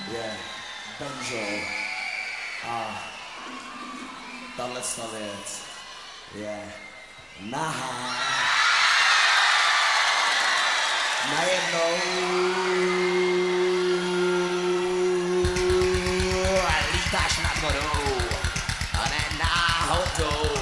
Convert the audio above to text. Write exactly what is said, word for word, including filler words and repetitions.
je Benjo a tato věc je nahá. Najednou lítáš nad vodou a ne náhodou